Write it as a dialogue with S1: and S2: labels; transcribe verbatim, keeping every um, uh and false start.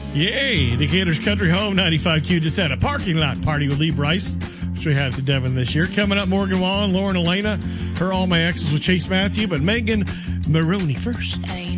S1: Yay! Decatur's Country Home ninety-five Q just had a parking lot party with Lee Bryce, which we have to Devin this year. Coming up, Morgan Wallen, Lauren Elena, her All My Exes with Chase Matthew, but Megan Maroney first.